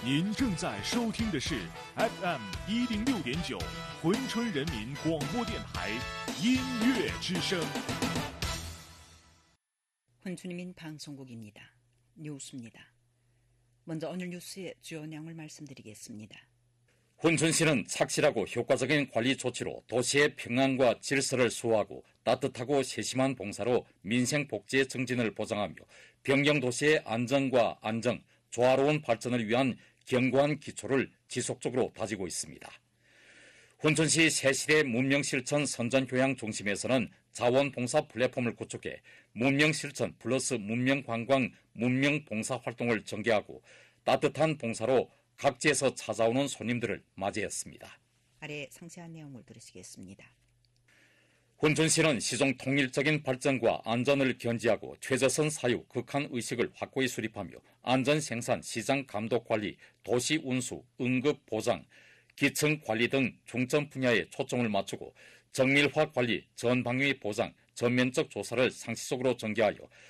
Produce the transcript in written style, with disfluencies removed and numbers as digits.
您正在收听的是 FM 106.9珲春人民广播电台音乐之声。 珲春人民방송국입니다. 뉴스입니다. 먼저 오늘 뉴스의 주요 내용을 말씀드리겠습니다. 珲春시는 착실하고 효과적인 관리 조치로 도시의 평안과 질서를 수호하고 따뜻하고 세심한 봉사로 민생 복지의 증진을 보장하며 변경도시의 안전과 안정, 조화로운 발전을 위한 견고한 기초를 지속적으로 다지고 있습니다.珲春시 새시대 문명실천 선전교양 중심에서는 자원봉사 플랫폼을 구축해 문명실천 플러스 문명관광, 문명봉사 활동을 전개하고 따뜻한 봉사로 각지에서 찾아오는 손님들을 맞이했습니다. 아래 상세한 내용을 들으시겠습니다. 珲春시는 시종 통일적인 발전과 안전을 견지하고 최저선 사유, 극한 의식을 확고히 수립하며 안전생산, 시장 감독관리, 도시 운수, 응급 보장, 기층 관리 등 중점 분야에 초점을 맞추고 정밀화 관리, 전방위 보장, 전면적 조사를 상시적으로 전개하여